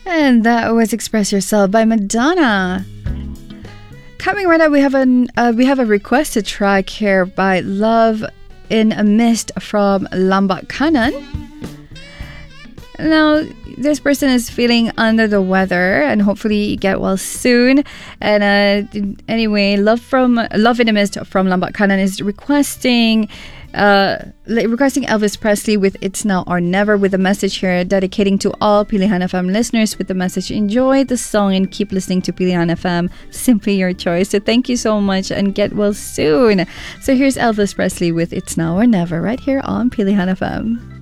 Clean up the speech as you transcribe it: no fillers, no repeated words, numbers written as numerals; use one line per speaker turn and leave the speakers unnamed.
And that was Express Yourself by Madonna. Coming right up, we have a requested track here by Love in a Mist from Lambak Kanan. Now, this person is feeling under the weather and hopefully get well soon. And anyway, Love in a Mist from Lambak Kanan is requesting Elvis Presley with It's Now or Never, with a message here dedicating to all Pilihan FM listeners with the message: enjoy the song and keep listening to Pilihan FM, simply your choice. So thank you so much and get well soon. So here's Elvis Presley with It's Now or Never right here on Pilihan FM.